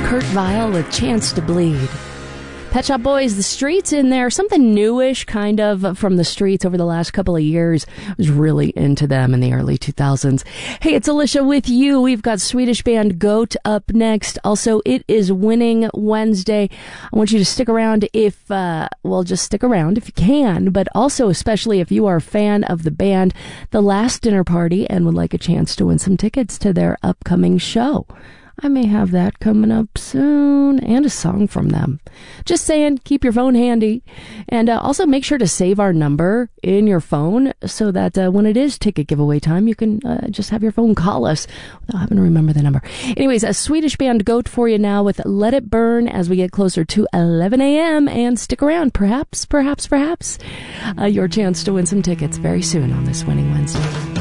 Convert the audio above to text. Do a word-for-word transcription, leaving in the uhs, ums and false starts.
Kurt Vile with Chance to Bleed. Pet Shop Boys, The Streets in there, something newish kind of from The Streets over the last couple of years. I was really into them in the early two thousands. Hey, it's Alicia with you. We've got Swedish band Goat up next. Also, it is Winning Wednesday. I want you to stick around if, uh, well, just stick around if you can, but also especially if you are a fan of the band The Last Dinner Party and would like a chance to win some tickets to their upcoming show. I may have that coming up soon, and a song from them. Just saying, keep your phone handy. And uh, also make sure to save our number in your phone so that uh, when it is ticket giveaway time, you can uh, just have your phone call us without having to remember the number. Anyways, a Swedish band Goat for you now with Let It Burn as we get closer to eleven a.m. And stick around. Perhaps, perhaps, perhaps, uh, your chance to win some tickets very soon on this Winning Wednesday.